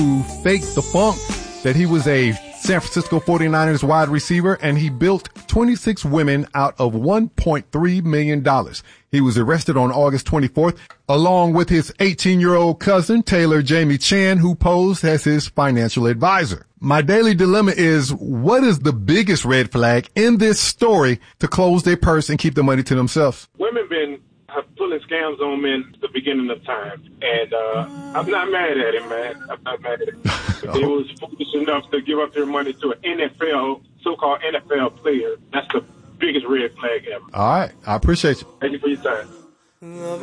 who faked the funk that he was a San Francisco 49ers wide receiver, and he built 26 women out of $1.3 million. He was arrested on August 24th, along with his 18-year-old cousin, Taylor Jamie Chan, who posed as his financial advisor. My daily dilemma is, what is the biggest red flag in this story to close their purse and keep the money to themselves? Women been pulling scams on men at the beginning of time, and I'm not mad at it, man. I'm not mad at it. They was foolish enough to give up their money to an NFL, so-called NFL player. That's the biggest red flag ever. All right. I appreciate you. Thank you for your time.